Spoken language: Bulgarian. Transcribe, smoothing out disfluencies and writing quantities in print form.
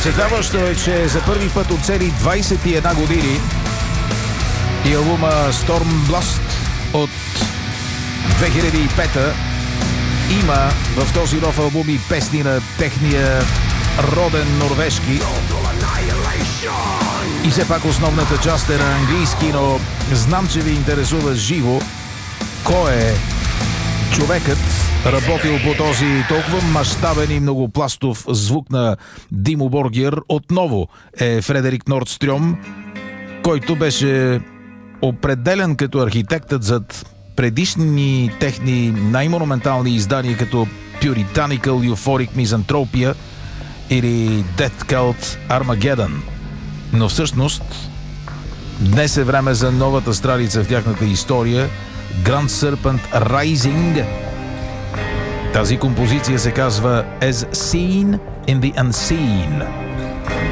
Впечатляващо е, че за първи път от цели 21 години и албума Stormblast от 2005 има в този нов албум и песни на техния роден норвежки. И все пак основната част е на английски, но знам, че ви интересува живо кой е човекът, работил по този толкова мащабен и многопластов звук на Димо Боргер. Отново е Фредерик Нордстрьом, който беше определен като архитектът зад предишни техни най-монументални издания като Puritanical Euphoric Misanthropia или Death Cult Armageddon. Но всъщност днес е време за новата страница в тяхната история, Grand Serpent Rising. Тази композиция се казва As Seen in the Unseen.